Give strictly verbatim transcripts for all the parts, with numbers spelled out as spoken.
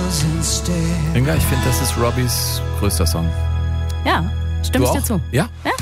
Inga, ich finde, das ist Robbys größter Song. Ja, stimme ich dir zu. Ja? Ja?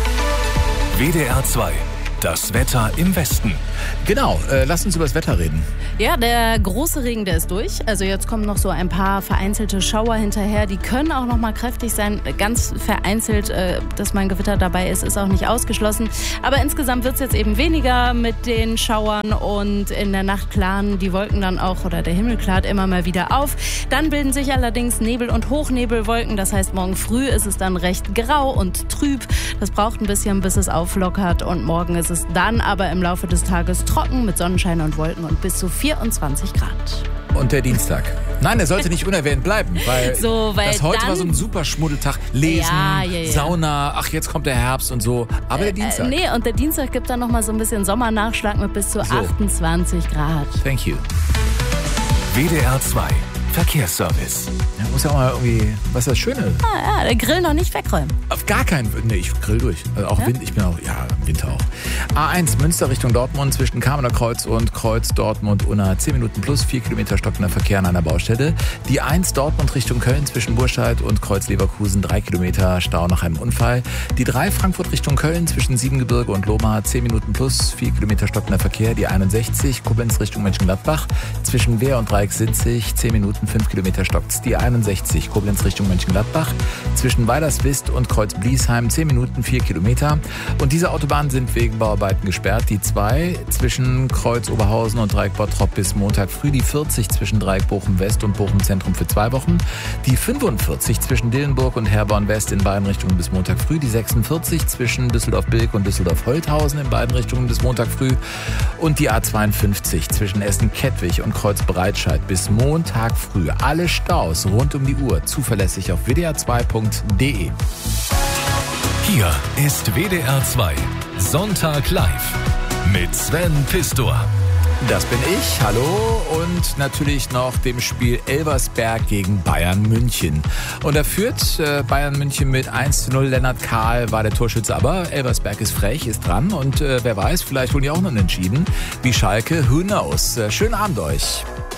W D R zwei. Das Wetter im Westen. Genau, äh, lass uns über das Wetter reden. Ja, der große Regen, der ist durch. Also jetzt kommen noch so ein paar vereinzelte Schauer hinterher. Die können auch noch mal kräftig sein. Ganz vereinzelt, äh, dass mal ein Gewitter dabei ist, ist auch nicht ausgeschlossen. Aber insgesamt wird es jetzt eben weniger mit den Schauern. Und in der Nacht klaren die Wolken dann auch, oder der Himmel klart immer mal wieder auf. Dann bilden sich allerdings Nebel- und Hochnebelwolken. Das heißt, morgen früh ist es dann recht grau und trüb. Das braucht ein bisschen, bis es auflockert. Und morgen ist es dann aber im Laufe des Tages trocken mit Sonnenschein und Wolken und bis zu vierundzwanzig Grad. Und der Dienstag? Nein, der sollte nicht unerwähnt bleiben, weil, so, weil das heute dann, war so ein super Schmuddeltag. Lesen, ja, ja, ja. Sauna, ach, jetzt kommt der Herbst und so. Aber der Dienstag? Äh, nee, und der Dienstag gibt dann nochmal so ein bisschen Sommernachschlag mit bis zu so. achtundzwanzig Grad. Thank you. W D R zwei. Verkehrsservice. Ja, muss ja auch mal irgendwie, was ist das Schöne? Ah, ja, der Grill noch nicht wegräumen. Auf gar keinen Fall. Nee, ich grill durch. Also auch ja? Wind, ich bin auch, ja, im Winter auch. A eins Münster Richtung Dortmund zwischen Kamener Kreuz und Kreuz Dortmund unter zehn Minuten plus, vier Kilometer stockender Verkehr an einer Baustelle. Die eins Dortmund Richtung Köln zwischen Burscheid und Kreuz Leverkusen, drei Kilometer Stau nach einem Unfall. Die drei Frankfurt Richtung Köln zwischen Siebengebirge und Lohmar, zehn Minuten plus, vier Kilometer stockender Verkehr. Die einundsechzig Koblenz Richtung Mönchengladbach zwischen Wehr und Dreiecksinzig, zehn Minuten, fünf Kilometer stockt. Die einundsechzig Koblenz Richtung Mönchengladbach zwischen Weilerswist und Kreuz Bliesheim, zehn Minuten, vier Kilometer. Und diese Autobahnen sind wegen Bauarbeiten gesperrt. Die zwei zwischen Kreuz Oberhausen und Dreieck Bottrop bis Montag früh. Die vierzig zwischen Dreieck Bochum West und Bochum Zentrum für zwei Wochen. Die fünfundvierzig zwischen Dillenburg und Herborn West in beiden Richtungen bis Montag früh. Die sechsundvierzig zwischen Düsseldorf-Bilk und Düsseldorf-Holthausen in beiden Richtungen bis Montag früh. Und die A zweiundfünfzig zwischen Essen-Kettwig und Kreuz Breitscheid bis Montag früh. Alle Staus rund um die Uhr zuverlässig auf w d r zwei punkt d e. Hier ist W D R zwei Sonntag live mit Sven Pistor. Das bin ich, hallo, und natürlich noch dem Spiel Elversberg gegen Bayern München. Und da führt äh, Bayern München mit eins zu null. Lennart Kahl war der Torschütze, aber Elversberg ist frech, ist dran und äh, wer weiß, vielleicht holen die auch noch entschieden, wie Schalke, who knows. Äh, schönen Abend euch.